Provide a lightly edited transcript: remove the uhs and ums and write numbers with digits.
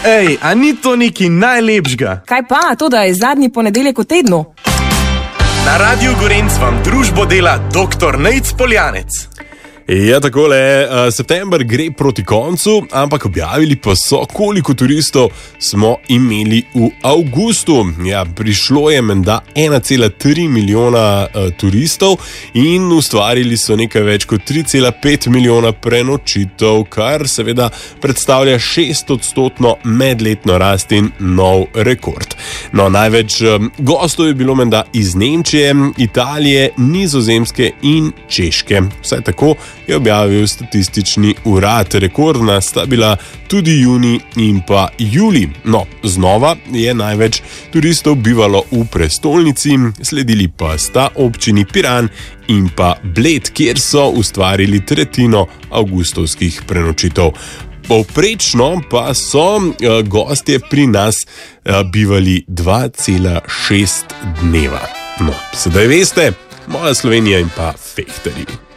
Ej, a ni to nekaj najlepšega? Kaj pa, to da je zadnji ponedeljek v tednu? Na Radiu Gorenc vam družbo dela dr. Nejc Poljanec. Ja, takole, september gre proti koncu, ampak objavili pa so, koliko turistov smo imeli v avgustu. Ja, prišlo je menda 1,3 milijona turistov in ustvarili so nekaj več kot 3,5 milijona prenočitev, kar seveda predstavlja 6% medletno rast in nov rekord. No, največ gostov je bilo menda iz Nemčije, Italije, Nizozemske in Češke. Vsaj tako je objavil statistični urad. Rekordna sta bila tudi junij in pa julij. No, znova je največ turistov bivalo v prestolnici, sledili pa sta občini Piran in pa Bled, kjer so ustvarili tretjino avgustovskih prenočitev. Povprečno pa so gostje pri nas bivali 2,6 dneva. No, sedaj veste, moja Slovenija in pa fehtarji.